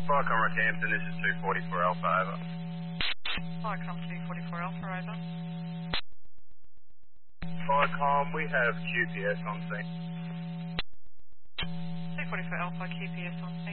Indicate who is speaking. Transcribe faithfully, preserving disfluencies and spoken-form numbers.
Speaker 1: Viacom Rockhampton, this is two forty-four Alpha, over.
Speaker 2: Viacom two forty-four Alpha, over.
Speaker 1: Viacom, we have Q P S on scene.
Speaker 2: two forty-four Alpha, Q P S on scene.